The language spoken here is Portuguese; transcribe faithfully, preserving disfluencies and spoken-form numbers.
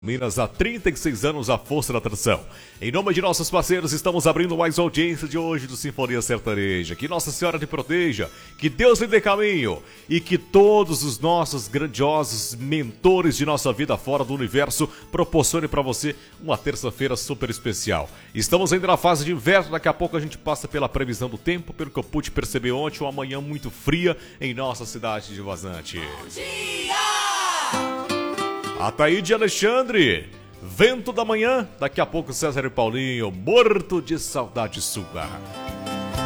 Minas, há trinta e seis anos, a força da tradição. Em nome de nossos parceiros, estamos abrindo mais audiência de hoje do Sinfonia Sertaneja. Que Nossa Senhora te proteja, que Deus lhe dê caminho e que todos os nossos grandiosos mentores de nossa vida fora do universo proporcione para você uma terça-feira super especial. Estamos ainda na fase de inverno, daqui a pouco a gente passa pela previsão do tempo, pelo que eu pude perceber ontem, uma manhã muito fria em nossa cidade de Vazante. Bom dia! Ataíde Alexandre, vento da manhã, daqui a pouco César e Paulinho, morto de saudade sua.